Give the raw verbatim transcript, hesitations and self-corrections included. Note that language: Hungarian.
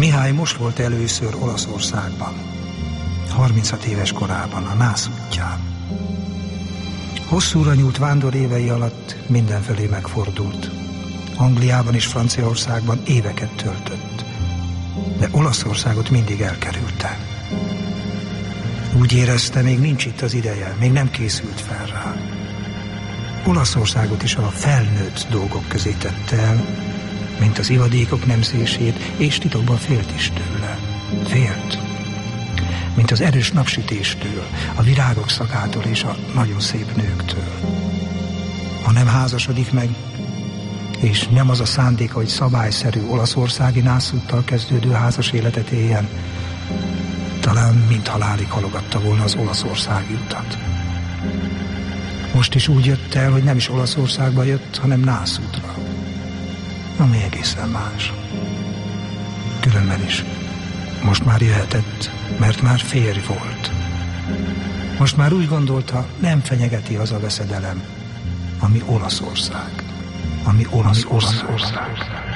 Mihály most volt először Olaszországban, harminchat éves korában, a Nász útján. Hosszúra nyúlt vándor évei alatt mindenfelé megfordult. Angliában és Franciaországban éveket töltött, de Olaszországot mindig elkerülte. Úgy érezte, még nincs itt az ideje, még nem készült fel rá. Olaszországot is a felnőtt dolgok közé tette el, mint az ivadékok nemzését, és titokban félt is tőle. Félt. Mint az erős napsütéstől, a virágok szagától és a nagyon szép nőktől. Ha nem házasodik meg, és nem az a szándéka, hogy szabályszerű olaszországi nászúttal kezdődő házas életet éljen, talán mind halálig halogatta volna az olaszországi utat. Most is úgy jött el, hogy nem is Olaszországba jött, hanem nászútra. Ami egészen más. Különben is. Most már jöhetett, mert már férj volt. Most már úgy gondolta, nem fenyegeti az a veszedelem, ami Olaszország. Ami Olaszország.